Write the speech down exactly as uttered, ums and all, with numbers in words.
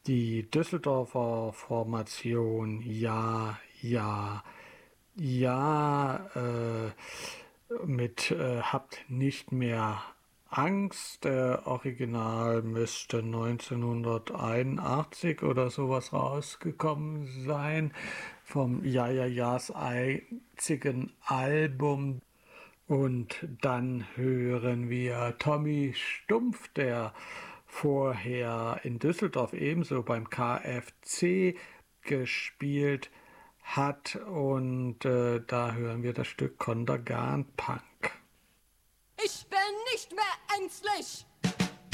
Die Düsseldorfer Formation, ja, ja, ja, äh, mit äh, Habt nicht mehr Angst. Der Original müsste neunzehnhunderteinundachtzig oder sowas rausgekommen sein, vom Ja, ja, ja's einzigen Album. Und dann hören wir Tommy Stumpf, der vorher in Düsseldorf ebenso beim K F C gespielt hat. Und äh, da hören wir das Stück Kontergan Punk. Ich bin nicht mehr ängstlich!